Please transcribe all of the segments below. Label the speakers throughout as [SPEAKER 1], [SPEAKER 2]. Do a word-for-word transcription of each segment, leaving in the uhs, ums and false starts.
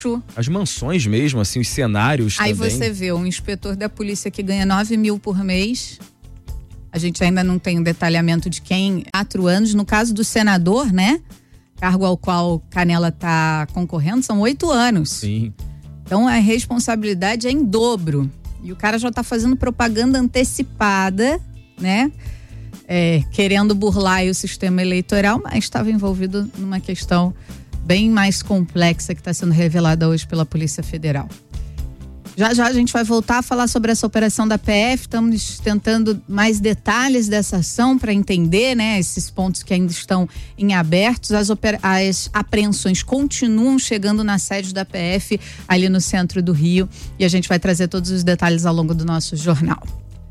[SPEAKER 1] As mansões mesmo, assim, os cenários
[SPEAKER 2] Aí
[SPEAKER 1] também.
[SPEAKER 2] você vê um inspetor da polícia que ganha nove mil por mês. A gente ainda não tem o detalhamento de quem, quatro anos. No caso do senador, né? Cargo ao qual Canela está concorrendo, são oito anos.
[SPEAKER 1] Sim.
[SPEAKER 2] Então a responsabilidade é em dobro. E o cara já está fazendo propaganda antecipada, né? É, querendo burlar aí o sistema eleitoral, mas estava envolvido numa questão bem mais complexa que está sendo revelada hoje pela Polícia Federal. Já já a gente vai voltar a falar sobre essa operação da P F, estamos tentando mais detalhes dessa ação para entender, né, esses pontos que ainda estão em abertos. As, opera- as apreensões continuam chegando na sede da P F ali no centro do Rio e a gente vai trazer todos os detalhes ao longo do nosso jornal.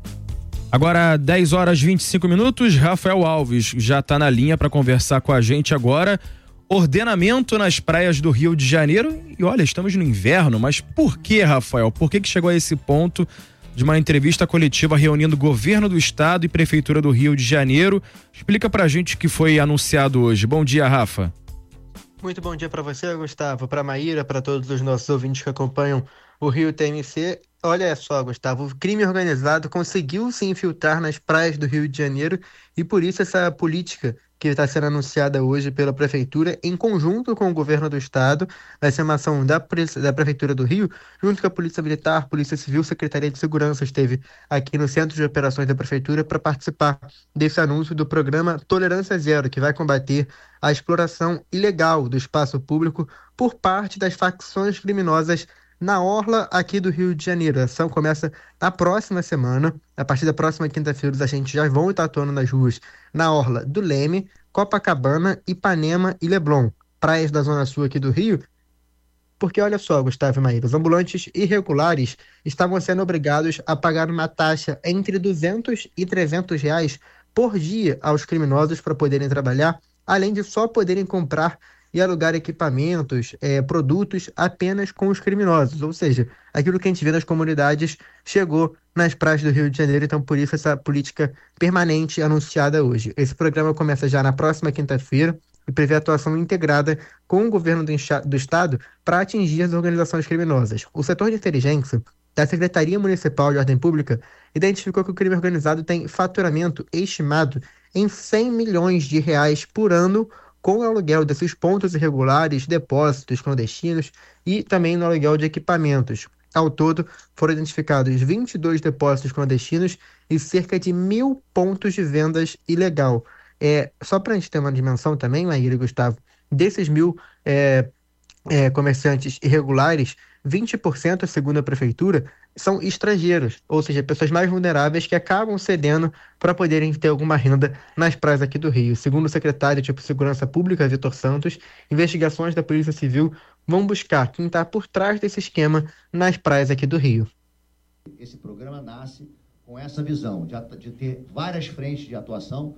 [SPEAKER 1] Agora, dez horas e vinte e cinco minutos, Rafael Alves já está na linha para conversar com a gente agora. Ordenamento nas praias do Rio de Janeiro. E olha, estamos no inverno, mas por que, Rafael? Por que que chegou a esse ponto de uma entrevista coletiva reunindo governo do estado e prefeitura do Rio de Janeiro? Explica pra gente o que foi anunciado hoje. Bom dia, Rafa.
[SPEAKER 3] Muito bom dia para você, Gustavo, para Maíra, para todos os nossos ouvintes que acompanham o Rio T M C. Olha só, Gustavo, o crime organizado conseguiu se infiltrar nas praias do Rio de Janeiro e por isso essa política que está sendo anunciada hoje pela Prefeitura, em conjunto com o Governo do Estado, vai ser uma ação da, da Prefeitura do Rio, junto com a Polícia Militar, Polícia Civil, Secretaria de Segurança, esteve aqui no Centro de Operações da Prefeitura para participar desse anúncio do programa Tolerância Zero, que vai combater a exploração ilegal do espaço público por parte das facções criminosas na orla aqui do Rio de Janeiro. A ação começa na próxima semana. A partir da próxima quinta-feira, os agentes já vão estar atuando nas ruas na orla do Leme, Copacabana, Ipanema e Leblon, praias da Zona Sul aqui do Rio. Porque olha só, Gustavo e Maíra, os ambulantes irregulares estavam sendo obrigados a pagar uma taxa entre duzentos e trezentos reais por dia aos criminosos para poderem trabalhar, além de só poderem comprar e alugar equipamentos, é, produtos apenas com os criminosos. Ou seja, aquilo que a gente vê nas comunidades chegou nas praias do Rio de Janeiro, então por isso essa política permanente anunciada hoje. Esse programa começa já na próxima quinta-feira e prevê atuação integrada com o governo do, do estado para atingir as organizações criminosas. O setor de inteligência da Secretaria Municipal de Ordem Pública identificou que o crime organizado tem faturamento estimado em cem milhões de reais por ano com o aluguel desses pontos irregulares, depósitos clandestinos e também no aluguel de equipamentos. Ao todo, foram identificados vinte e dois depósitos clandestinos e cerca de mil pontos de vendas ilegal. É, só para a gente ter uma dimensão também, Maíra e Gustavo, desses mil é, é, comerciantes irregulares, vinte por cento, segundo a prefeitura, são estrangeiros, ou seja, pessoas mais vulneráveis que acabam cedendo para poderem ter alguma renda nas praias aqui do Rio. Segundo o secretário de Segurança Pública, Vitor Santos, investigações da Polícia Civil vão buscar quem está por trás desse esquema nas praias aqui do Rio.
[SPEAKER 4] Esse programa nasce com essa visão de, de ter várias frentes de atuação,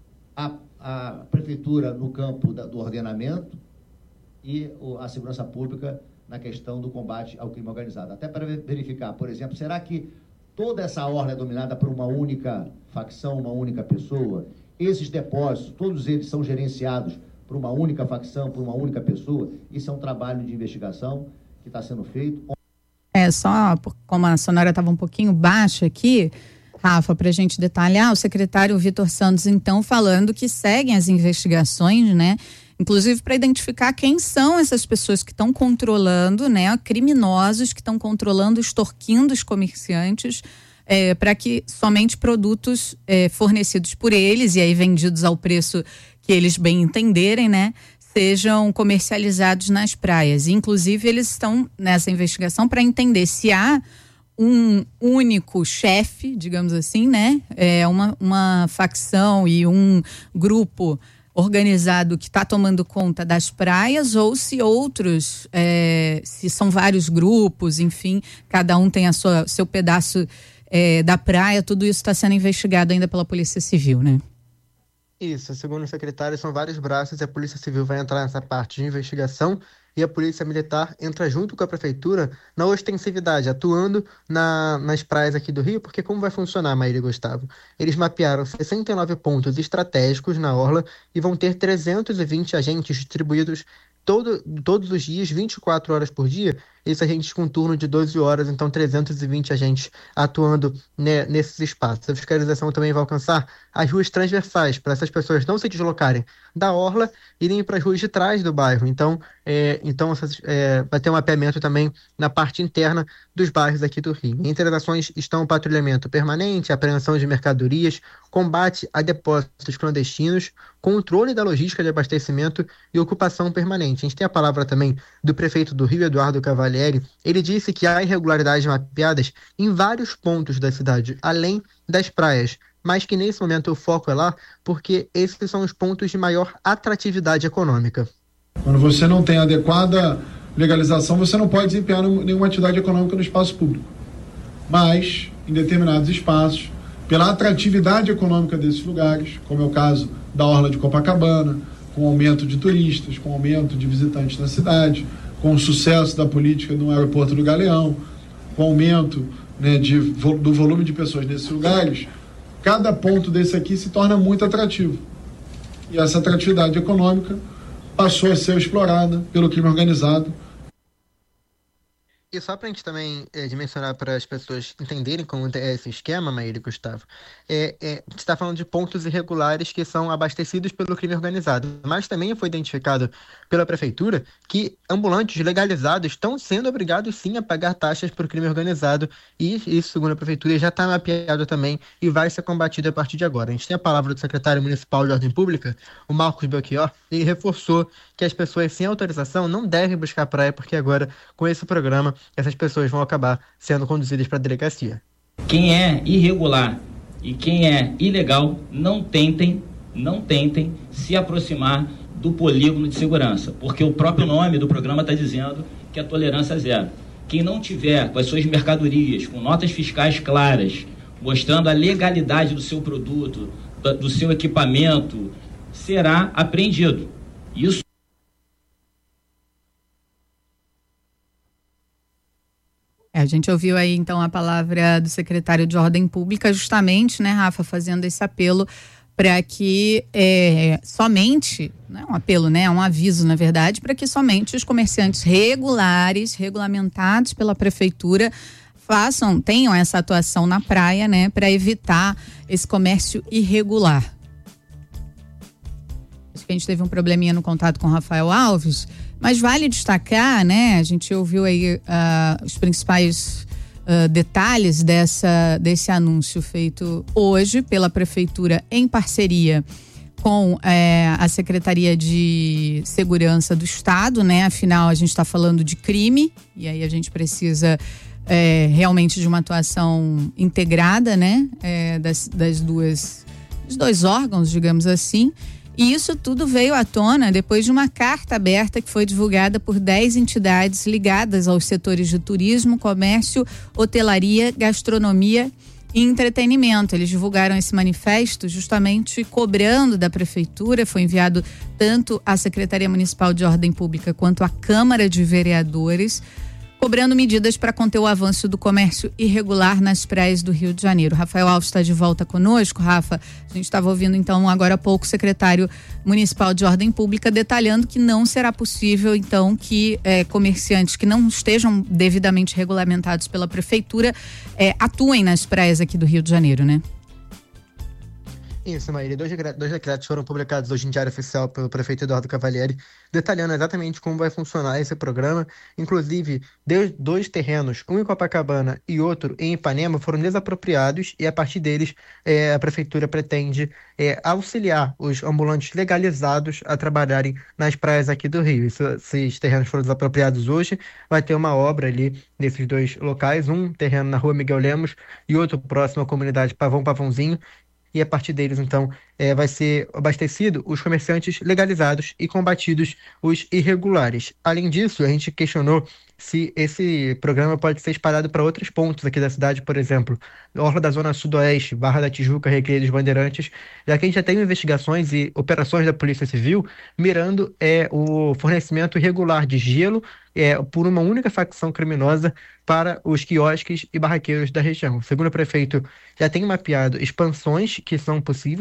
[SPEAKER 4] a, a prefeitura no campo da, do ordenamento e o, a segurança pública na questão do combate ao crime organizado. Até para verificar, por exemplo, será que toda essa orla é dominada por uma única facção, uma única pessoa? Esses depósitos, todos eles são gerenciados por uma única facção, por uma única pessoa? Isso é um trabalho de investigação que está sendo feito.
[SPEAKER 2] É, só como a sonora estava um pouquinho baixa aqui, Rafa, para a gente detalhar, o secretário Vitor Santos, então, falando que seguem as investigações, né? Inclusive para identificar quem são essas pessoas que estão controlando, né? Criminosos que estão controlando, extorquindo os comerciantes, é, para que somente produtos é, fornecidos por eles e aí vendidos ao preço que eles bem entenderem, né? Sejam comercializados nas praias. Inclusive, eles estão nessa investigação para entender se há um único chefe, digamos assim, né? É uma, uma facção e um grupo organizado que está tomando conta das praias, ou se outros, é, se são vários grupos, enfim, cada um tem a sua, seu pedaço é, da praia. Tudo isso está sendo investigado ainda pela Polícia Civil, né?
[SPEAKER 3] Isso, segundo o secretário, são vários braços e a Polícia Civil vai entrar nessa parte de investigação e a Polícia Militar entra junto com a Prefeitura na ostensividade, atuando na, nas praias aqui do Rio, porque como vai funcionar, Maíra e Gustavo? Eles mapearam sessenta e nove pontos estratégicos na orla e vão ter trezentos e vinte agentes distribuídos todo, todos os dias, vinte e quatro horas por dia, esses agentes com turno de doze horas, então trezentos e vinte agentes atuando, né, nesses espaços. A fiscalização também vai alcançar as ruas transversais, para essas pessoas não se deslocarem da orla e irem para as ruas de trás do bairro. Então, é, então é, vai ter um mapeamento também na parte interna dos bairros aqui do Rio. Entre as ações estão o patrulhamento permanente, apreensão de mercadorias, combate a depósitos clandestinos, controle da logística de abastecimento e ocupação permanente. A gente tem a palavra também do prefeito do Rio, Eduardo Cavalieri. Ele disse que há irregularidades mapeadas em vários pontos da cidade, além das praias, mas que nesse momento o foco é lá porque esses são os pontos de maior atratividade econômica.
[SPEAKER 5] Quando você não tem adequada legalização, você não pode desempenhar nenhuma atividade econômica no espaço público. Mas, em determinados espaços, pela atratividade econômica desses lugares, como é o caso da Orla de Copacabana, com aumento de turistas, com aumento de visitantes na cidade, com o sucesso da política no aeroporto do Galeão, com aumento, né, de, do volume de pessoas nesses lugares, cada ponto desse aqui se torna muito atrativo. E essa atratividade econômica passou a ser explorada pelo crime organizado.
[SPEAKER 3] E só para a gente também é, dimensionar para as pessoas entenderem como é esse esquema, Maíra e Gustavo, é, é, a gente está falando de pontos irregulares que são abastecidos pelo crime organizado, mas também foi identificado pela prefeitura que ambulantes legalizados estão sendo obrigados sim a pagar taxas para o crime organizado, e isso, segundo a prefeitura, já está mapeado também e vai ser combatido a partir de agora. A gente tem a palavra do secretário municipal de Ordem Pública, o Marcos Belchior, e ele reforçou que as pessoas sem autorização não devem buscar praia, porque agora, com esse programa, essas pessoas vão acabar sendo conduzidas para a delegacia.
[SPEAKER 6] Quem é irregular e quem é ilegal, não tentem, não tentem se aproximar do polígono de segurança, porque o próprio nome do programa está dizendo que é tolerância zero. Quem não tiver com as suas mercadorias, com notas fiscais claras, mostrando a legalidade do seu produto, do seu equipamento, será apreendido. Isso
[SPEAKER 2] É, a gente ouviu aí então a palavra do secretário de Ordem Pública, justamente, né, Rafa, fazendo esse apelo para que é, somente, não é um apelo, né, é um aviso, na verdade, para que somente os comerciantes regulares, regulamentados pela prefeitura, façam, tenham essa atuação na praia, né, para evitar esse comércio irregular. Acho que a gente teve um probleminha no contato com o Rafael Alves, mas vale destacar, né, a gente ouviu aí uh, os principais uh, detalhes dessa, desse anúncio feito hoje pela Prefeitura em parceria com eh, a Secretaria de Segurança do Estado, né, afinal a gente está falando de crime e aí a gente precisa eh, realmente de uma atuação integrada, né, eh, das, das duas, dos dois órgãos, digamos assim. E isso tudo veio à tona depois de uma carta aberta que foi divulgada por dez entidades ligadas aos setores de turismo, comércio, hotelaria, gastronomia e entretenimento. Eles divulgaram esse manifesto justamente cobrando da prefeitura, foi enviado tanto à Secretaria Municipal de Ordem Pública quanto à Câmara de Vereadores, cobrando medidas para conter o avanço do comércio irregular nas praias do Rio de Janeiro. Rafael Alves está de volta conosco. Rafa, a gente estava ouvindo então agora há pouco o secretário municipal de Ordem Pública detalhando que não será possível então que eh, comerciantes que não estejam devidamente regulamentados pela prefeitura eh, atuem nas praias aqui do Rio de Janeiro, né?
[SPEAKER 3] Isso, Maíra. Dois, dois decretos foram publicados hoje em Diário Oficial pelo prefeito Eduardo Cavalieri, detalhando exatamente como vai funcionar esse programa. Inclusive, dois terrenos, um em Copacabana e outro em Ipanema, foram desapropriados e, a partir deles, é, a prefeitura pretende é, auxiliar os ambulantes legalizados a trabalharem nas praias aqui do Rio. Isso, esses terrenos foram desapropriados hoje. Vai ter uma obra ali nesses dois locais, um terreno na rua Miguel Lemos e outro próximo à comunidade Pavão Pavãozinho. E a partir deles, então, é, vai ser abastecido os comerciantes legalizados e combatidos os irregulares. Além disso, a gente questionou se esse programa pode ser espalhado para outros pontos aqui da cidade, por exemplo, Orla da Zona Sudoeste, Barra da Tijuca, Recreio dos Bandeirantes, já que a gente já tem investigações e operações da Polícia Civil mirando é, o fornecimento irregular de gelo é, por uma única facção criminosa para os quiosques e barraqueiros da região. Segundo o prefeito, já tem mapeado expansões que são possíveis a partir do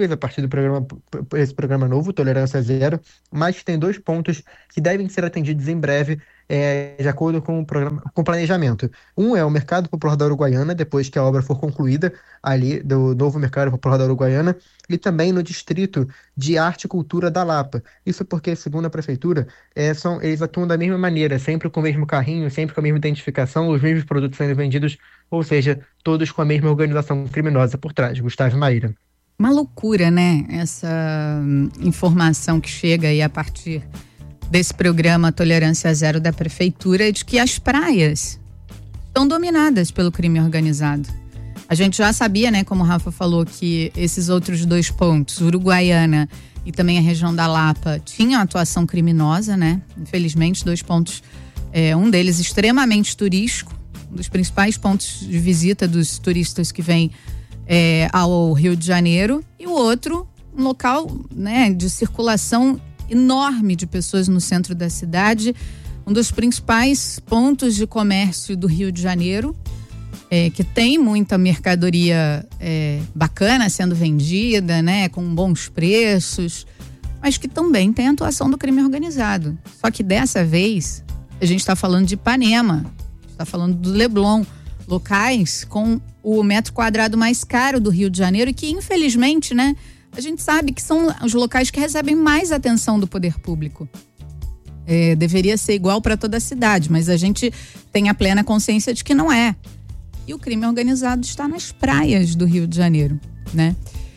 [SPEAKER 3] programa, esse programa novo, Tolerância Zero, mas tem dois pontos que devem ser atendidos em breve, é, de acordo com o, programa, com o planejamento. Um é o Mercado Popular da Uruguaiana, depois que a obra for concluída, ali do novo Mercado Popular da Uruguaiana, e também no Distrito de Arte e Cultura da Lapa. Isso porque, segundo a Prefeitura, é, são, eles atuam da mesma maneira, sempre com o mesmo carrinho, sempre com a mesma identificação, os mesmos produtos sendo vendidos, ou seja, todos com a mesma organização criminosa por trás. Gustavo e Maíra.
[SPEAKER 2] Uma loucura, né? Essa hum, informação que chega aí a partir desse programa Tolerância Zero da Prefeitura, de que as praias estão dominadas pelo crime organizado. A gente já sabia, né, como o Rafa falou, que esses outros dois pontos, Uruguaiana e também a região da Lapa, tinham atuação criminosa, né? Infelizmente, dois pontos, é, um deles extremamente turístico, um dos principais pontos de visita dos turistas que vêm é, ao Rio de Janeiro, e o outro, um local, né, de circulação enorme de pessoas no centro da cidade, um dos principais pontos de comércio do Rio de Janeiro, é, que tem muita mercadoria é, bacana sendo vendida, né, com bons preços, mas que também tem atuação do crime organizado. Só que dessa vez a gente está falando de Ipanema, está falando do Leblon, locais com o metro quadrado mais caro do Rio de Janeiro, e que infelizmente, né, a gente sabe que são os locais que recebem mais atenção do poder público. É, deveria ser igual para toda a cidade, mas a gente tem a plena consciência de que não é. E o crime organizado está nas praias do Rio de Janeiro, né?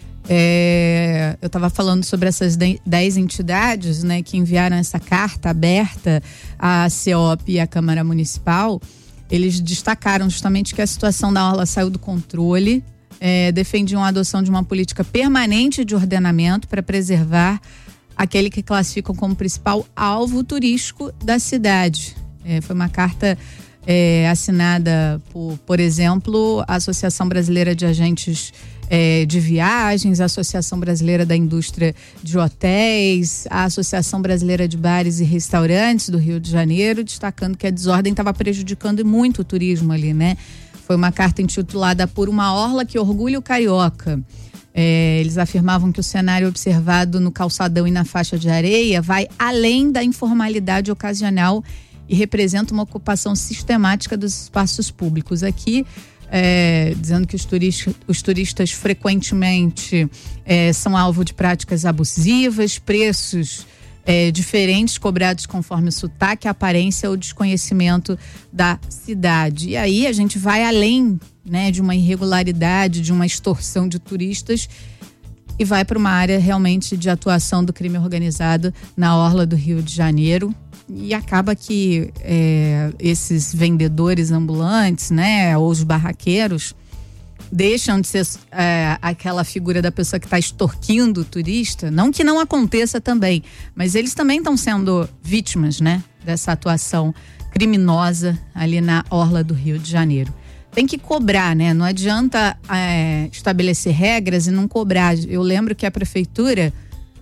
[SPEAKER 2] É, eu estava falando sobre essas dez entidades, né, que enviaram essa carta aberta à C O P e à Câmara Municipal. Eles destacaram justamente que a situação da orla saiu do controle. É, defendiam a adoção de uma política permanente de ordenamento para preservar aquele que classificam como principal alvo turístico da cidade. É, foi uma carta é, assinada por, por exemplo, a Associação Brasileira de Agentes é, de Viagens, a Associação Brasileira da Indústria de Hotéis, a Associação Brasileira de Bares e Restaurantes do Rio de Janeiro, destacando que a desordem estava prejudicando muito o turismo ali, né? Foi uma carta intitulada Por uma Orla que Orgulha o Carioca. É, eles afirmavam que o cenário observado no calçadão e na faixa de areia vai além da informalidade ocasional e representa uma ocupação sistemática dos espaços públicos. Aqui, é, dizendo que os turistas, os turistas frequentemente é, são alvo de práticas abusivas, preços É, diferentes cobrados conforme o sotaque, a aparência ou desconhecimento da cidade. E aí a gente vai além, né, de uma irregularidade, de uma extorsão de turistas, e vai para uma área realmente de atuação do crime organizado na orla do Rio de Janeiro. E acaba que é, esses vendedores ambulantes, né, ou os barraqueiros, deixam de ser é, aquela figura da pessoa que está extorquindo o turista. Não que não aconteça também, mas eles também estão sendo vítimas, né, dessa atuação criminosa ali na orla do Rio de Janeiro. Tem que cobrar, né? Não adianta é, estabelecer regras e não cobrar. Eu lembro que a prefeitura,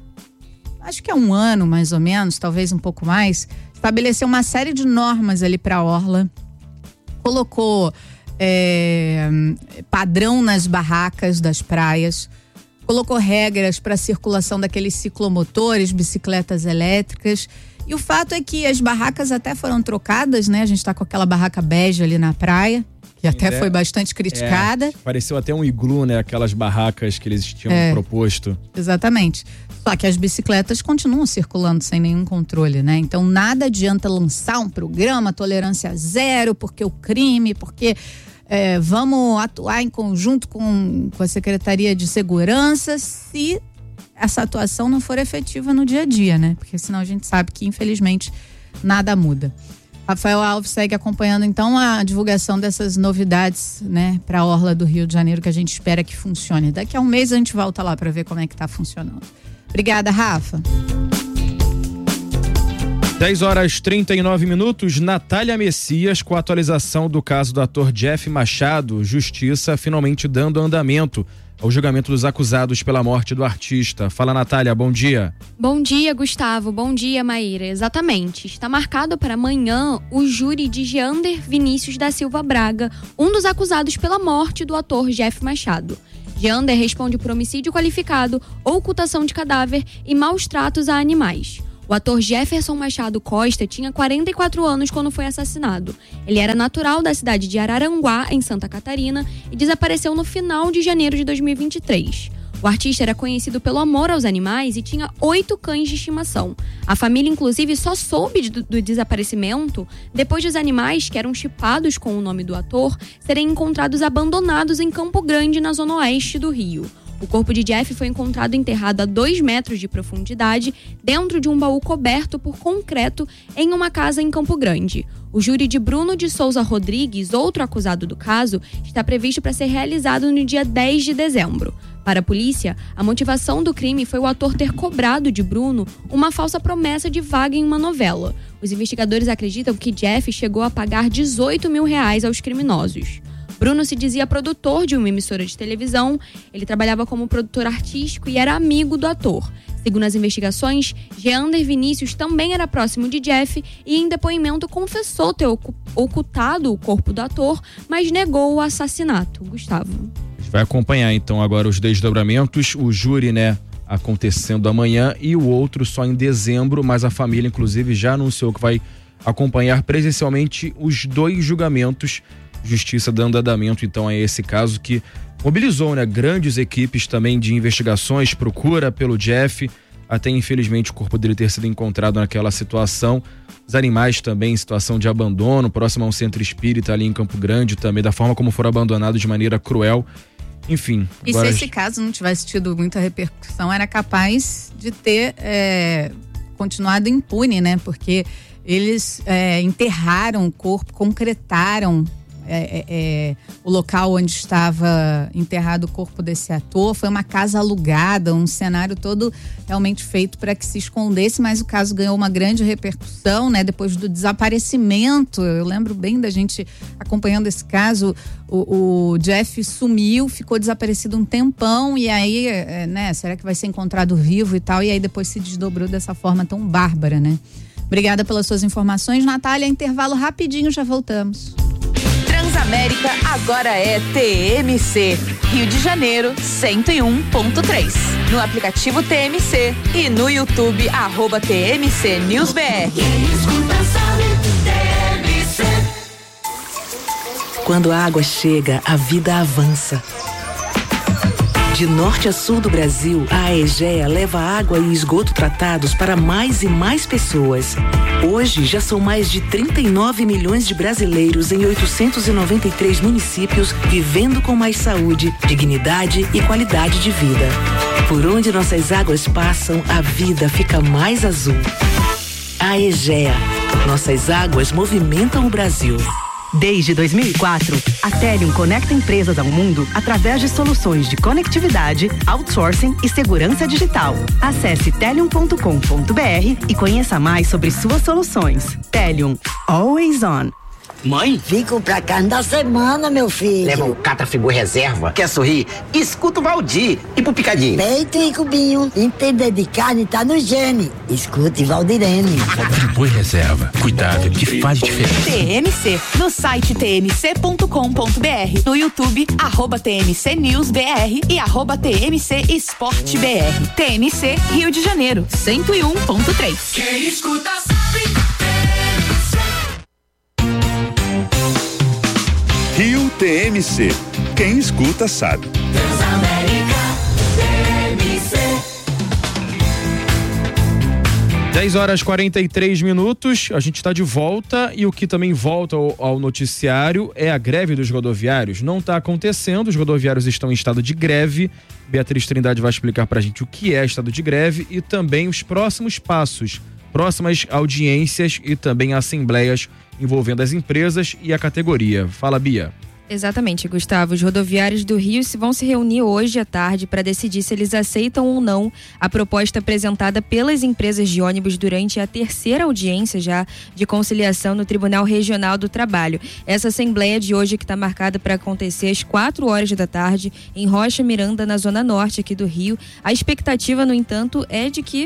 [SPEAKER 2] acho que há um ano mais ou menos, talvez um pouco mais, estabeleceu uma série de normas ali para a orla, colocou É, padrão nas barracas das praias, colocou regras para a circulação daqueles ciclomotores, bicicletas elétricas, e o fato é que as barracas até foram trocadas, né? A gente está com aquela barraca bege ali na praia, que até é, foi bastante criticada.
[SPEAKER 1] É, pareceu até um iglu, né? Aquelas barracas que eles tinham é, proposto.
[SPEAKER 2] Exatamente. Só que as bicicletas continuam circulando sem nenhum controle, né? Então nada adianta lançar um programa Tolerância Zero, porque o crime, porque é, vamos atuar em conjunto com, com a Secretaria de Segurança, se essa atuação não for efetiva no dia a dia, né? Porque senão a gente sabe que, infelizmente, nada muda. Rafael Alves segue acompanhando, então, a divulgação dessas novidades, né, para a orla do Rio de Janeiro, que a gente espera que funcione. Daqui a um mês a gente volta lá para ver como é que tá funcionando. Obrigada, Rafa.
[SPEAKER 1] dez horas e trinta e nove minutos, Natália Messias com a atualização do caso do ator Jeff Machado. Justiça finalmente dando andamento ao julgamento dos acusados pela morte do artista. Fala, Natália, bom dia.
[SPEAKER 7] Bom dia, Gustavo. Bom dia, Maíra. Exatamente. Está marcado para amanhã o júri de Jeander Vinícius da Silva Braga, um dos acusados pela morte do ator Jeff Machado. Geander responde por homicídio qualificado, ocultação de cadáver e maus tratos a animais. O ator Jefferson Machado Costa tinha quarenta e quatro anos quando foi assassinado. Ele era natural da cidade de Araranguá, em Santa Catarina, e desapareceu no final de janeiro de dois mil e vinte e três. O artista era conhecido pelo amor aos animais e tinha oito cães de estimação. A família, inclusive, só soube do, do desaparecimento depois dos animais, que eram chipados com o nome do ator, serem encontrados abandonados em Campo Grande, na zona oeste do Rio. O corpo de Jeff foi encontrado enterrado a dois metros de profundidade, dentro de um baú coberto por concreto, em uma casa em Campo Grande. O júri de Bruno de Souza Rodrigues, outro acusado do caso, está previsto para ser realizado no dia dez de dezembro. Para a polícia, a motivação do crime foi o ator ter cobrado de Bruno uma falsa promessa de vaga em uma novela. Os investigadores acreditam que Jeff chegou a pagar dezoito mil reais aos criminosos. Bruno se dizia produtor de uma emissora de televisão, ele trabalhava como produtor artístico e era amigo do ator. Segundo as investigações, Geander Vinícius também era próximo de Jeff e em depoimento confessou ter ocultado o corpo do ator, mas negou o assassinato. Gustavo.
[SPEAKER 1] A gente vai acompanhar então agora os desdobramentos, o júri, né, acontecendo amanhã e o outro só em dezembro, mas a família inclusive já anunciou que vai acompanhar presencialmente os dois julgamentos. Justiça dando andamento então a esse caso que mobilizou, né, grandes equipes também de investigações, procura pelo Jeff, até infelizmente o corpo dele ter sido encontrado naquela situação. Os animais também em situação de abandono, próximo a um centro espírita ali em Campo Grande também, da forma como foram abandonados de maneira cruel. Enfim.
[SPEAKER 2] E
[SPEAKER 1] agora...
[SPEAKER 2] se esse caso não tivesse tido muita repercussão, era capaz de ter é, continuado impune, né? Porque eles é, enterraram o corpo, concretaram É, é, é, o local onde estava enterrado o corpo desse ator. Foi uma casa alugada, um cenário todo realmente feito para que se escondesse, mas o caso ganhou uma grande repercussão, né? Depois do desaparecimento, eu lembro bem da gente acompanhando esse caso, o, o Jeff sumiu, ficou desaparecido um tempão e aí, é, né? Será que vai ser encontrado vivo e tal? E aí depois se desdobrou dessa forma tão bárbara, né? Obrigada pelas suas informações, Natália. Intervalo rapidinho, já voltamos.
[SPEAKER 8] Transamérica agora é T M C, Rio de Janeiro cento e um ponto três. No aplicativo T M C e no YouTube, arroba T M C News B R.
[SPEAKER 9] Quando a água chega, a vida avança. De norte a sul do Brasil, a Aegea leva água e esgoto tratados para mais e mais pessoas. Hoje, já são mais de trinta e nove milhões de brasileiros em oitocentos e noventa e três municípios vivendo com mais saúde, dignidade e qualidade de vida. Por onde nossas águas passam, a vida fica mais azul. Aegea. Nossas águas movimentam o Brasil.
[SPEAKER 10] Desde dois mil e quatro, a Telium conecta empresas ao mundo através de soluções de conectividade, outsourcing e segurança digital. Acesse telium ponto com ponto b r e conheça mais sobre suas soluções. Telium, always on.
[SPEAKER 11] Mãe? Vim comprar carne da semana, meu filho.
[SPEAKER 12] Leva um Catafigu reserva. Quer sorrir? Escuta o Valdir. E pro picadinho?
[SPEAKER 11] Peito e cubinho. Entender de carne tá no gene. Escute Valdirene.
[SPEAKER 13] Friboi reserva. Cuidado que faz diferença.
[SPEAKER 8] T M C. No site t m c ponto com ponto b r. No YouTube, arroba T M C News B R e arroba T M C Esporte B R. T M C Rio de Janeiro, cento e um ponto três.
[SPEAKER 14] Quem escuta sabe.
[SPEAKER 15] Rio T M C. Quem escuta sabe.
[SPEAKER 14] Transamérica T M C.
[SPEAKER 1] dez horas e quarenta e três minutos, a gente está de volta e o que também volta ao, ao noticiário é a greve dos rodoviários. Não está acontecendo, os rodoviários estão em estado de greve. Beatriz Trindade vai explicar pra gente o que é estado de greve e também os próximos passos, próximas audiências e também assembleias envolvendo as empresas e a categoria. Fala, Bia.
[SPEAKER 16] Exatamente, Gustavo. Os rodoviários do Rio vão se reunir hoje à tarde para decidir se eles aceitam ou não a proposta apresentada pelas empresas de ônibus durante a terceira audiência já de conciliação no Tribunal Regional do Trabalho. Essa assembleia de hoje que está marcada para acontecer às quatro horas da tarde em Rocha Miranda, na Zona Norte aqui do Rio. A expectativa, no entanto, é de que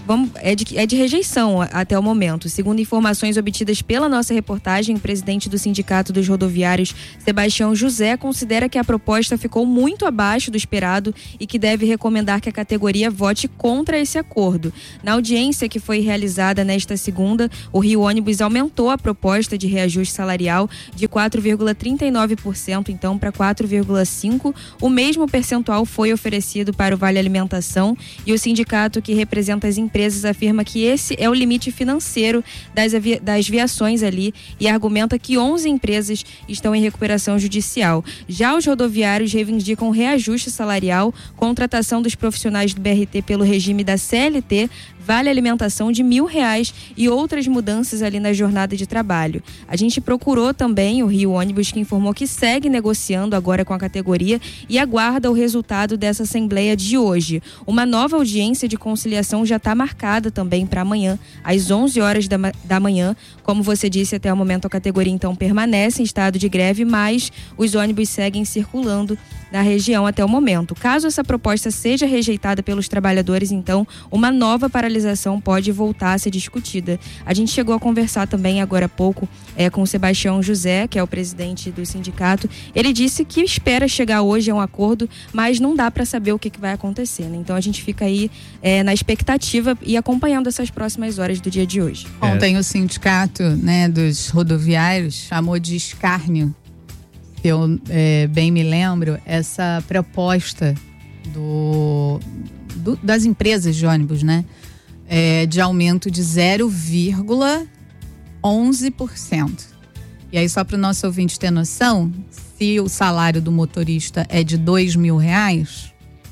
[SPEAKER 16] vamos, é, de, é de rejeição até o momento. Segundo informações obtidas pela nossa reportagem, o presidente do Sindicato dos Rodoviários, Sebastião José, considera que a proposta ficou muito abaixo do esperado e que deve recomendar que a categoria vote contra esse acordo. Na audiência que foi realizada nesta segunda, o Rio Ônibus aumentou a proposta de reajuste salarial de quatro vírgula trinta e nove por cento, então, para quatro vírgula cinco por cento. O mesmo percentual foi oferecido para o Vale Alimentação e o sindicato que representa as empresas afirma que esse é o limite financeiro das, avi- das viações ali e argumenta que onze empresas estão em recuperação judicial. Já os rodoviários reivindicam reajuste salarial, contratação dos profissionais do B R T pelo regime da C L T, vale alimentação de mil reais e outras mudanças ali na jornada de trabalho. A gente procurou também o Rio Ônibus, que informou que segue negociando agora com a categoria e aguarda o resultado dessa assembleia de hoje. Uma nova audiência de conciliação já está marcada também para amanhã, às onze horas da, da manhã. Como você disse, até o momento a categoria então permanece em estado de greve, mas os ônibus seguem circulando na região até o momento. Caso essa proposta seja rejeitada pelos trabalhadores, então, uma nova paralisação pode voltar a ser discutida. A gente chegou a conversar também agora há pouco é, com o Sebastião José, que é o presidente do sindicato. Ele disse que espera chegar hoje a um acordo, mas não dá para saber o que, que vai acontecer, né? Então a gente fica aí é, na expectativa e acompanhando essas próximas horas do dia de hoje.
[SPEAKER 2] Ontem o sindicato, né, dos rodoviários chamou de escárnio, se eu é, bem me lembro, essa proposta do, do, das empresas de ônibus, né? É, de aumento de zero vírgula onze por cento. E aí, só para o nosso ouvinte ter noção, se o salário do motorista é de dois mil reais,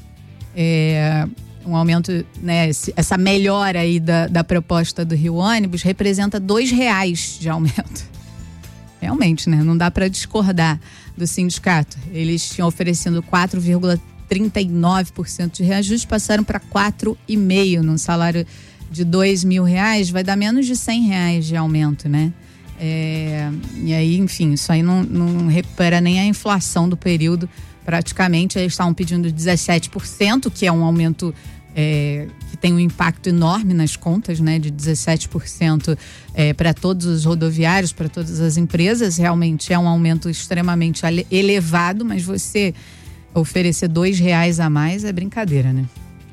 [SPEAKER 2] é, um aumento, né, essa melhora aí da, da proposta do Rio Ônibus representa dois reais de aumento. Realmente, né? Não dá para discordar do sindicato. Eles tinham oferecido quatro vírgula trinta e nove por cento de reajuste, passaram para quatro vírgula cinco por cento num salário de dois mil reais, vai dar menos de cem reais de aumento, né? É, e aí, enfim, isso aí não, não recupera nem a inflação do período. Praticamente, eles estavam pedindo dezessete por cento, que é um aumento é, que tem um impacto enorme nas contas, né? De dezessete por cento é, para todos os rodoviários, para todas as empresas. Realmente é um aumento extremamente elevado, mas você oferecer dois reais a mais é brincadeira, né?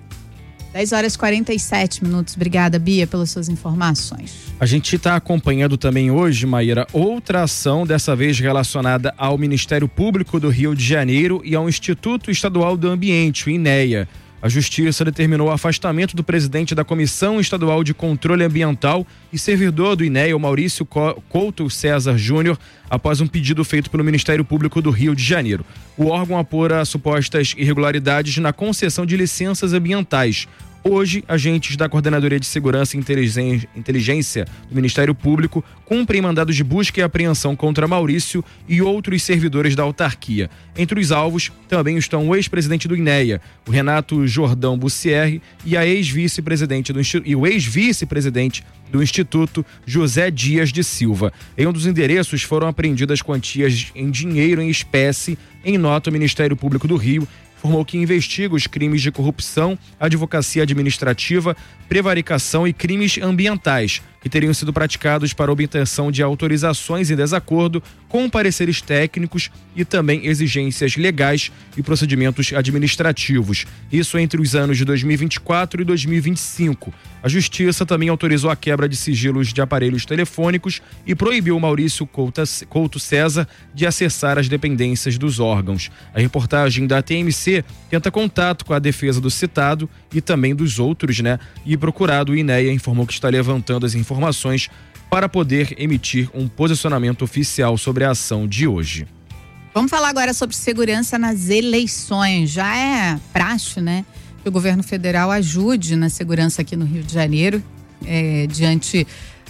[SPEAKER 2] dez horas e quarenta e sete minutos. Obrigada, Bia, pelas suas informações.
[SPEAKER 1] A gente está acompanhando também hoje, Maíra, outra ação, dessa vez relacionada ao Ministério Público do Rio de Janeiro e ao Instituto Estadual do Ambiente, o INEA. A Justiça determinou o afastamento do presidente da Comissão Estadual de Controle Ambiental e servidor do INEA, o Maurício Couto César Júnior, após um pedido feito pelo Ministério Público do Rio de Janeiro. O órgão apura supostas irregularidades na concessão de licenças ambientais. Hoje, agentes da Coordenadoria de Segurança e Inteligência do Ministério Público cumprem mandados de busca e apreensão contra Maurício e outros servidores da autarquia. Entre os alvos também estão o ex-presidente do INEA, o Renato Jordão Bussierri, e a ex-vice-presidente do e o ex-vice-presidente do Instituto, José Dias de Silva. Em um dos endereços foram apreendidas quantias em dinheiro em espécie. Em nota, o Ministério Público do Rio informou que investiga os crimes de corrupção, advocacia administrativa, prevaricação e crimes ambientais que teriam sido praticados para obtenção de autorizações em desacordo com pareceres técnicos e também exigências legais e procedimentos administrativos. Isso entre os anos de dois mil e vinte e quatro e dois mil e vinte e cinco. A Justiça também autorizou a quebra de sigilos de aparelhos telefônicos e proibiu Maurício Couto César de acessar as dependências dos órgãos. A reportagem da T M C tenta contato com a defesa do citado e também dos outros, né? E procurado, o INEA informou que está levantando as informações para poder emitir um posicionamento oficial sobre a ação de hoje.
[SPEAKER 2] Vamos falar agora sobre segurança nas eleições. Já é praxe, né? Que o governo federal ajude na segurança aqui no Rio de Janeiro, é, diante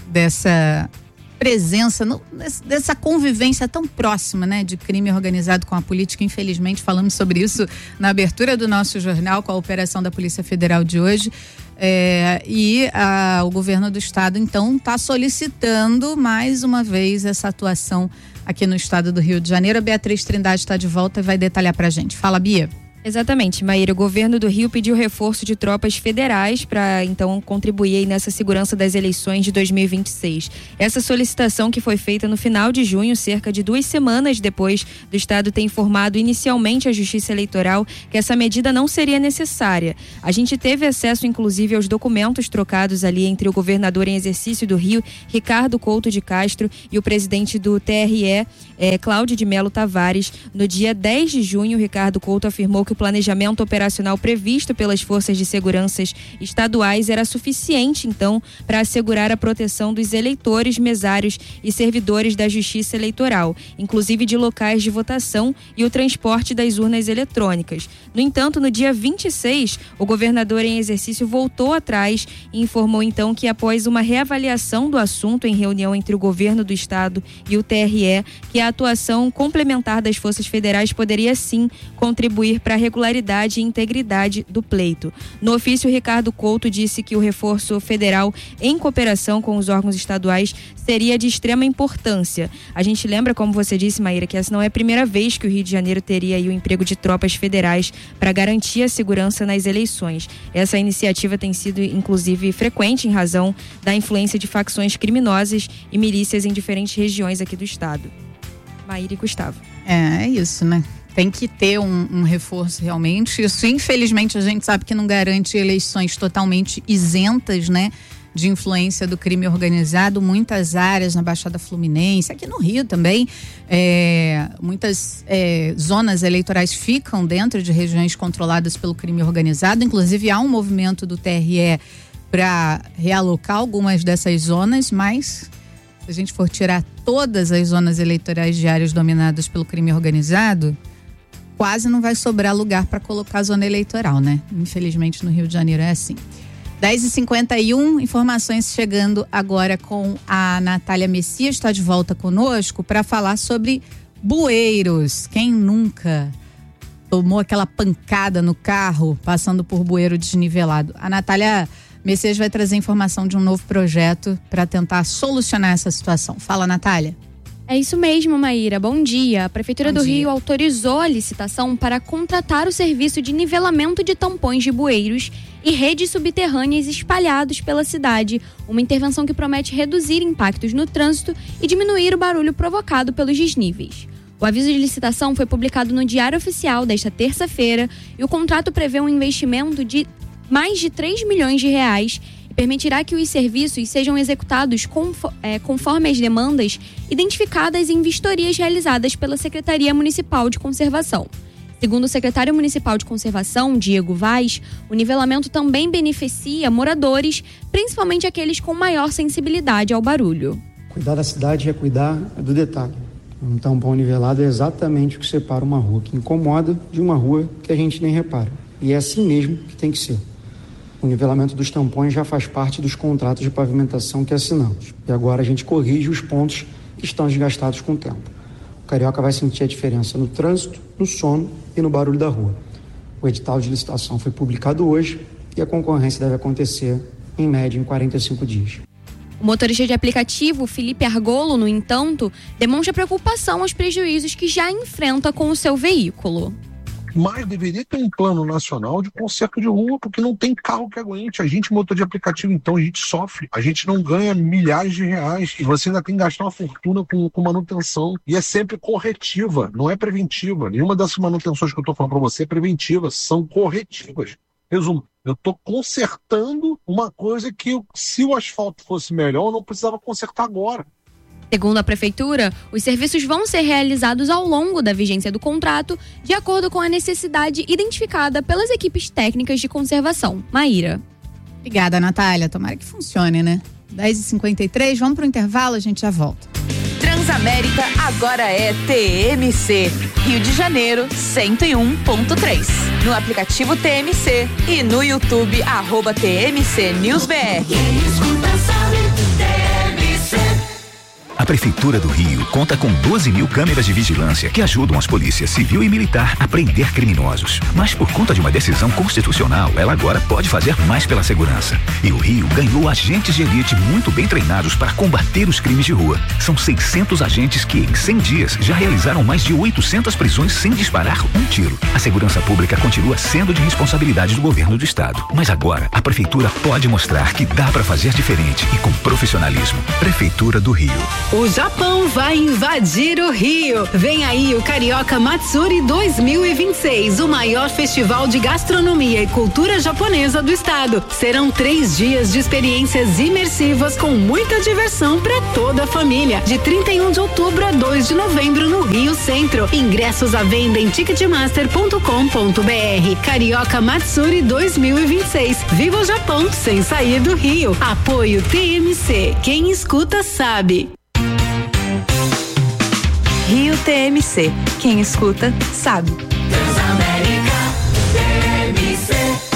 [SPEAKER 2] dessa presença, no, dessa convivência tão próxima, né, de crime organizado com a política. Infelizmente, falamos sobre isso na abertura do nosso jornal, com a operação da Polícia Federal de hoje. É, e a, o governo do estado, então, está solicitando mais uma vez essa atuação aqui no estado do Rio de Janeiro. A Beatriz Trindade está de volta e vai detalhar para a gente. Fala, Bia.
[SPEAKER 16] Exatamente, Maíra. O governo do Rio pediu reforço de tropas federais para então contribuir aí nessa segurança das eleições de dois mil e vinte e seis. Essa solicitação que foi feita no final de junho, cerca de duas semanas depois do Estado ter informado inicialmente à Justiça Eleitoral que essa medida não seria necessária. A gente teve acesso, inclusive, aos documentos trocados ali entre o governador em exercício do Rio, Ricardo Couto de Castro, e o presidente do T R E, eh, Cláudio de Melo Tavares. No dia dez de junho, Ricardo Couto afirmou que o planejamento operacional previsto pelas forças de segurança estaduais era suficiente, então, para assegurar a proteção dos eleitores, mesários e servidores da Justiça Eleitoral, inclusive de locais de votação e o transporte das urnas eletrônicas. No entanto, no dia vinte e seis, o governador em exercício voltou atrás e informou, então, que após uma reavaliação do assunto em reunião entre o governo do estado e o T R E, que a atuação complementar das forças federais poderia sim contribuir para a regularidade e integridade do pleito. No ofício, Ricardo Couto disse que o reforço federal em cooperação com os órgãos estaduais seria de extrema importância. A gente lembra, como você disse, Maíra, que essa não é a primeira vez que o Rio de Janeiro teria aí o emprego de tropas federais para garantir a segurança nas eleições. Essa iniciativa tem sido, inclusive, frequente em razão da influência de facções criminosas e milícias em diferentes regiões aqui do estado. Maíra e Gustavo.
[SPEAKER 2] É, é isso, né? Tem que ter um, um reforço realmente. Isso, infelizmente, a gente sabe que não garante eleições totalmente isentas, né, de influência do crime organizado. Muitas áreas na Baixada Fluminense, aqui no Rio também, é, muitas é, zonas eleitorais ficam dentro de regiões controladas pelo crime organizado. Inclusive, há um movimento do T R E para realocar algumas dessas zonas, mas se a gente for tirar todas as zonas eleitorais de áreas dominadas pelo crime organizado, quase não vai sobrar lugar para colocar a zona eleitoral, né? Infelizmente, no Rio de Janeiro é assim. dez e cinquenta e um, informações chegando agora com a Natália Messias, está de volta conosco para falar sobre bueiros. Quem nunca tomou aquela pancada no carro passando por bueiro desnivelado? A Natália Messias vai trazer informação de um novo projeto para tentar solucionar essa situação. Fala, Natália.
[SPEAKER 7] É isso mesmo, Maíra. Bom dia. A Prefeitura
[SPEAKER 2] Bom
[SPEAKER 7] do
[SPEAKER 2] dia.
[SPEAKER 7] Rio autorizou a licitação para contratar o serviço de nivelamento de tampões de bueiros e redes subterrâneas espalhados pela cidade. Uma intervenção que promete reduzir impactos no trânsito e diminuir o barulho provocado pelos desníveis. O aviso de licitação foi publicado no Diário Oficial desta terça-feira e o contrato prevê um investimento de mais de três milhões de reais e permitirá que os serviços sejam executados conforme as demandas identificadas em vistorias realizadas pela Secretaria Municipal de Conservação. Segundo o secretário municipal de Conservação, Diego Vaz, o nivelamento também beneficia moradores, principalmente aqueles com maior sensibilidade ao barulho.
[SPEAKER 17] Cuidar da cidade é cuidar do detalhe. Um tampão nivelado é exatamente o que separa uma rua que incomoda de uma rua que a gente nem repara. E é assim mesmo que tem que ser. O nivelamento dos tampões já faz parte dos contratos de pavimentação que assinamos. E agora a gente corrige os pontos que estão desgastados com o tempo. O carioca vai sentir a diferença no trânsito, no sono e no barulho da rua. O edital de licitação foi publicado hoje e a concorrência deve acontecer, em média, em quarenta e cinco dias.
[SPEAKER 7] O motorista de aplicativo, Felipe Argolo, no entanto, demonstra preocupação aos prejuízos que já enfrenta com o seu veículo.
[SPEAKER 18] Mas deveria ter um plano nacional de conserto de rua, porque não tem carro que aguente. A gente, motor de aplicativo, então, a gente sofre. A gente não ganha milhares de reais e você ainda tem que gastar uma fortuna com, com manutenção. E é sempre corretiva, não é preventiva. Nenhuma dessas manutenções que eu estou falando para você é preventiva, são corretivas. Resumo, eu estou consertando uma coisa que, se o asfalto fosse melhor, eu não precisava consertar agora.
[SPEAKER 7] Segundo a Prefeitura, os serviços vão ser realizados ao longo da vigência do contrato, de acordo com a necessidade identificada pelas equipes técnicas de conservação. Maíra.
[SPEAKER 2] Obrigada, Natália. Tomara que funcione, né? dez e cinquenta e três, vamos pro intervalo, a gente já volta.
[SPEAKER 8] Transamérica agora é T M C, Rio de Janeiro cento e um ponto três. No aplicativo T M C e no YouTube, arroba T M C News B R.
[SPEAKER 14] Quem escuta sabe, T M C.
[SPEAKER 19] A Prefeitura do Rio conta com doze mil câmeras de vigilância que ajudam as polícias civil e militar a prender criminosos. Mas por conta de uma decisão constitucional, ela agora pode fazer mais pela segurança. E o Rio ganhou agentes de elite muito bem treinados para combater os crimes de rua. São seiscentos agentes que, em cem dias, já realizaram mais de oitocentas prisões sem disparar um tiro. A segurança pública continua sendo de responsabilidade do governo do estado. Mas agora, a Prefeitura pode mostrar que dá para fazer diferente e com profissionalismo. Prefeitura do Rio.
[SPEAKER 20] O Japão vai invadir o Rio. Vem aí o Carioca Matsuri dois mil e vinte e seis, o maior festival de gastronomia e cultura japonesa do estado. Serão três dias de experiências imersivas com muita diversão para toda a família. De trinta e um de outubro a dois de novembro no Rio Centro. Ingressos à venda em ticketmaster ponto com ponto br. Carioca Matsuri dois mil e vinte e seis. Viva o Japão sem sair do Rio. Apoio T M C. Quem escuta sabe.
[SPEAKER 8] Rio T M C. Quem escuta, sabe.
[SPEAKER 14] Transamérica T M C.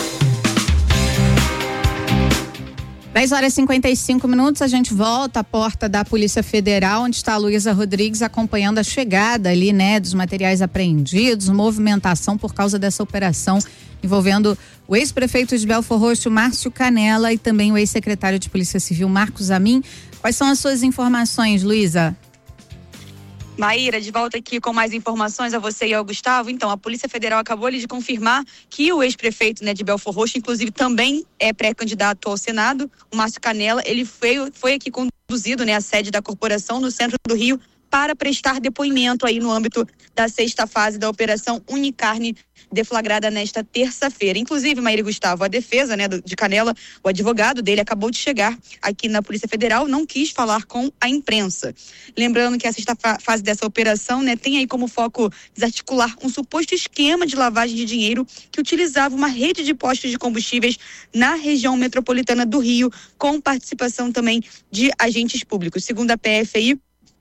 [SPEAKER 2] dez horas e cinquenta e cinco minutos, a gente volta à porta da Polícia Federal, onde está a Luísa Rodrigues acompanhando a chegada ali, né, dos materiais apreendidos, movimentação por causa dessa operação envolvendo o ex-prefeito de Belford Roxo, Márcio Canela, e também o ex-secretário de Polícia Civil, Marcos Amin. Quais são as suas informações, Luísa?
[SPEAKER 21] Maíra, de volta aqui com mais informações a você e ao Gustavo. Então, a Polícia Federal acabou de confirmar que o ex-prefeito, né, de Belford Roxo, inclusive também é pré-candidato ao Senado, o Márcio Canela, ele foi, foi aqui conduzido, né, à sede da corporação no centro do Rio para prestar depoimento aí no âmbito da sexta fase da Operação Unicarne, deflagrada nesta terça-feira. Inclusive, Maíra e Gustavo, a defesa, né, do, de Canela, o advogado dele acabou de chegar aqui na Polícia Federal, não quis falar com a imprensa. Lembrando que a sexta fa- fase dessa operação, né, tem aí como foco desarticular um suposto esquema de lavagem de dinheiro que utilizava uma rede de postos de combustíveis na região metropolitana do Rio, com participação também de agentes públicos. Segundo a P F I,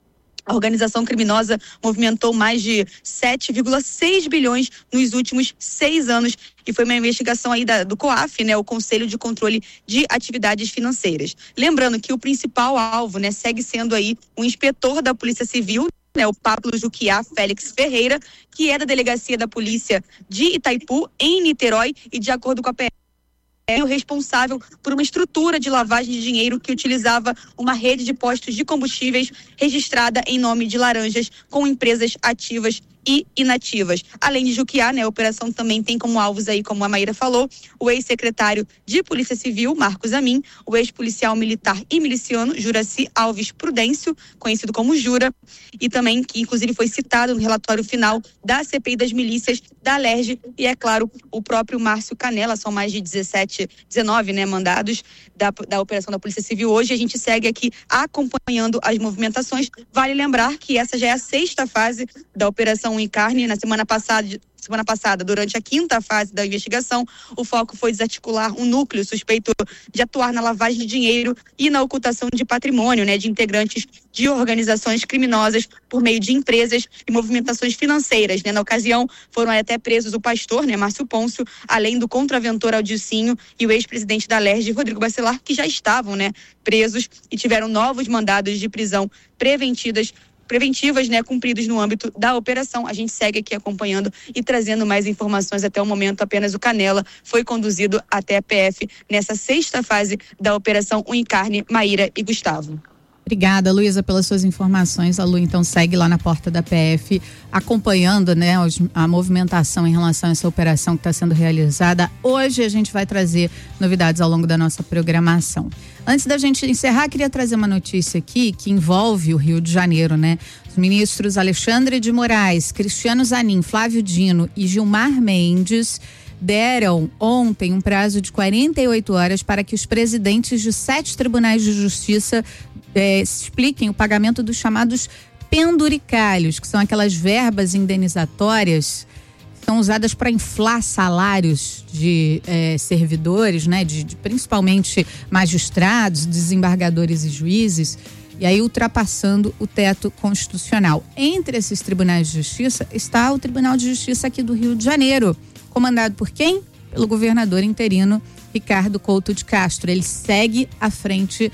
[SPEAKER 21] a organização criminosa movimentou mais de sete vírgula seis bilhões nos últimos seis anos, e foi uma investigação aí da, do COAF, né, o Conselho de Controle de Atividades Financeiras. Lembrando que o principal alvo, né, segue sendo aí o inspetor da Polícia Civil, né, o Pablo Juquiá Félix Ferreira, que é da Delegacia da Polícia de Itaipu, em Niterói, e de acordo com a P F, é o responsável por uma estrutura de lavagem de dinheiro que utilizava uma rede de postos de combustíveis registrada em nome de laranjas com empresas ativas e inativas. Além de Juquiá, né, a operação também tem como alvos aí, como a Maíra falou, o ex-secretário de Polícia Civil, Marcos Amin, o ex-policial militar e miliciano, Juraci Alves Prudêncio, conhecido como Jura, e também que inclusive foi citado no relatório final da C P I das milícias da Alerj, e é claro, o próprio Márcio Canela. São mais de dezessete, dezenove, né, mandados da, da operação da Polícia Civil. Hoje a gente segue aqui acompanhando as movimentações. Vale lembrar que essa já é a sexta fase da operação Unicarne. Na semana passada, semana passada, durante a quinta fase da investigação, o foco foi desarticular um núcleo suspeito de atuar na lavagem de dinheiro e na ocultação de patrimônio, né, de integrantes de organizações criminosas por meio de empresas e movimentações financeiras, né. Na ocasião, foram até presos o pastor, né, Márcio Pôncio, além do contraventor Aldilcinho e o ex-presidente da Alerj, Rodrigo Bacelar, que já estavam, né, presos e tiveram novos mandados de prisão preventivas preventivas, né, cumpridos no âmbito da operação. A gente segue aqui acompanhando e trazendo mais informações. Até o momento, apenas o Canela foi conduzido até a P F nessa sexta fase da Operação Unicarne. Maíra e Gustavo.
[SPEAKER 2] Obrigada, Luísa, pelas suas informações. A Lu, então, segue lá na porta da P F, acompanhando, né, a movimentação em relação a essa operação que está sendo realizada. Hoje a gente vai trazer novidades ao longo da nossa programação. Antes da gente encerrar, queria trazer uma notícia aqui que envolve o Rio de Janeiro, né? Os ministros Alexandre de Moraes, Cristiano Zanin, Flávio Dino e Gilmar Mendes deram ontem um prazo de quarenta e oito horas para que os presidentes de sete tribunais de justiça eh, expliquem o pagamento dos chamados penduricalhos, que são aquelas verbas indenizatórias que são usadas para inflar salários de eh, servidores, né, de, de principalmente magistrados, desembargadores e juízes, e aí ultrapassando o teto constitucional. Entre esses tribunais de justiça está o Tribunal de Justiça aqui do Rio de Janeiro, comandado por quem? Pelo governador interino Ricardo Couto de Castro. Ele segue à frente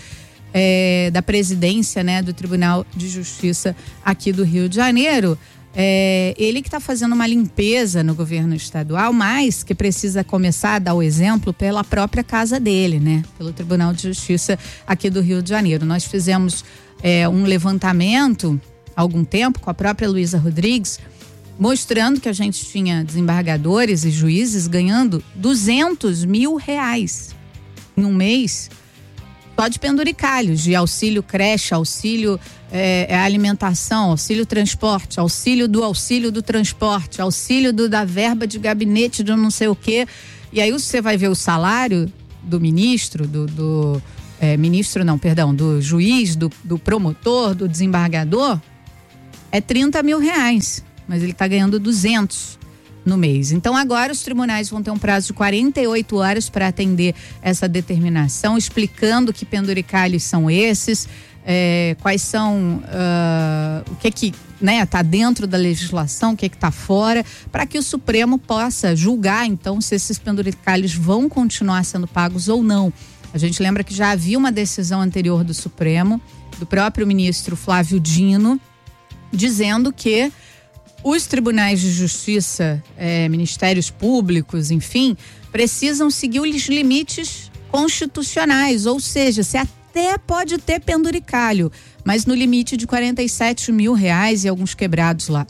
[SPEAKER 2] é, da presidência, né, do Tribunal de Justiça aqui do Rio de Janeiro. É, ele que está fazendo uma limpeza no governo estadual, mas que precisa começar a dar o exemplo pela própria casa dele, né? Pelo Tribunal de Justiça aqui do Rio de Janeiro. Nós fizemos é, um levantamento há algum tempo com a própria Luísa Rodrigues, mostrando que a gente tinha desembargadores e juízes ganhando duzentos mil reais em um mês só de penduricalhos, de auxílio creche, auxílio é, alimentação, auxílio transporte, auxílio do auxílio do transporte, auxílio do, da verba de gabinete de não sei o quê. E aí você vai ver o salário do ministro, do, do é, ministro não, perdão, do juiz, do, do promotor, do desembargador, é trinta mil reais, mas ele está ganhando duzentos no mês. Então agora os tribunais vão ter um prazo de quarenta e oito horas para atender essa determinação, explicando que penduricalhos são esses, é, quais são, uh, o que que, né, tá dentro da legislação, o que que tá fora, para que o Supremo possa julgar então se esses penduricalhos vão continuar sendo pagos ou não. A gente lembra que já havia uma decisão anterior do Supremo, do próprio ministro Flávio Dino, dizendo que os tribunais de justiça, eh, ministérios públicos, enfim, precisam seguir os limites constitucionais, ou seja, você até pode ter penduricalho, mas no limite de quarenta e sete mil reais e alguns quebrados lá.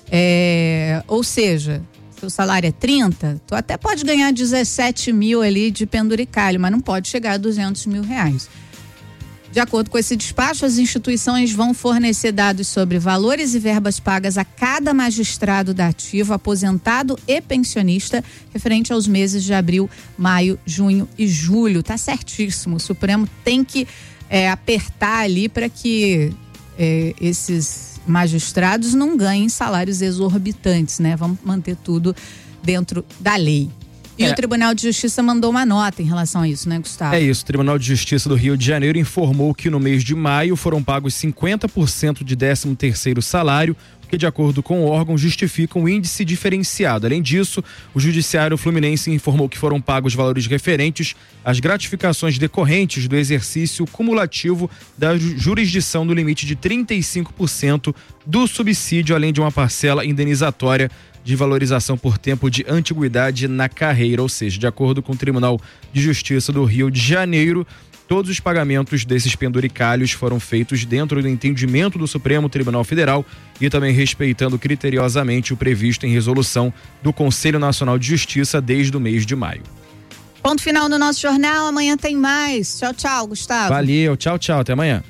[SPEAKER 2] É, ou seja, seu salário é trinta, tu até pode ganhar dezessete mil ali de penduricalho, mas não pode chegar a duzentos mil reais. De acordo com esse despacho, as instituições vão fornecer dados sobre valores e verbas pagas a cada magistrado da ativa, aposentado e pensionista, referente aos meses de abril, maio, junho e julho. Tá certíssimo. O Supremo tem que é, apertar ali para que é, esses magistrados não ganhem salários exorbitantes, né? Vamos manter tudo dentro da lei. E é. o Tribunal de Justiça mandou uma nota em relação a isso, né, Gustavo?
[SPEAKER 1] É isso, o Tribunal de Justiça do Rio de Janeiro informou que no mês de maio foram pagos cinquenta por cento de décimo terceiro salário, que de acordo com o órgão justifica um índice diferenciado. Além disso, o Judiciário Fluminense informou que foram pagos valores referentes às gratificações decorrentes do exercício cumulativo da jurisdição no limite de trinta e cinco por cento do subsídio, além de uma parcela indenizatória de valorização por tempo de antiguidade na carreira, ou seja, de acordo com o Tribunal de Justiça do Rio de Janeiro, todos os pagamentos desses penduricalhos foram feitos dentro do entendimento do Supremo Tribunal Federal e também respeitando criteriosamente o previsto em resolução do Conselho Nacional de Justiça desde o mês de maio.
[SPEAKER 2] Ponto final no nosso jornal, amanhã tem mais. Tchau, tchau, Gustavo.
[SPEAKER 1] Valeu, tchau, tchau, até amanhã.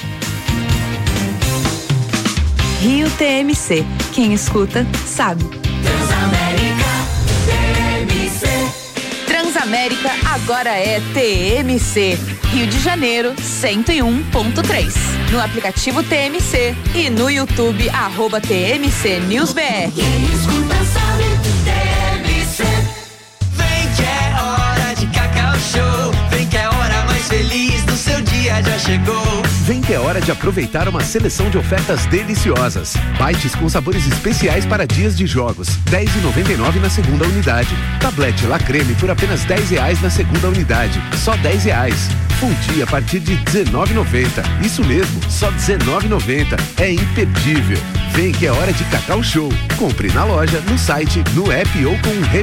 [SPEAKER 8] Rio T M C. Quem escuta, sabe.
[SPEAKER 14] Transamérica T M C.
[SPEAKER 8] Transamérica agora é T M C. Rio de Janeiro, cento e um ponto três. No aplicativo T M C e no YouTube, arroba T M C News B R.
[SPEAKER 14] Quem escuta sabe, T M C. Vem que é hora de Cacau Show. Vem que é a hora mais feliz do seu dia já chegou.
[SPEAKER 4] Vem que é hora de aproveitar uma seleção de ofertas deliciosas. Bites com sabores especiais para dias de jogos. dez reais e noventa e nove centavos na segunda unidade. Tablete La Creme por apenas dez reais na segunda unidade. Só dez reais. Fundi a partir de dezenove reais e noventa centavos. Isso mesmo, só dezenove reais e noventa centavos. É imperdível. Vem que é hora de Cacau Show. Compre na loja, no site, no app ou com um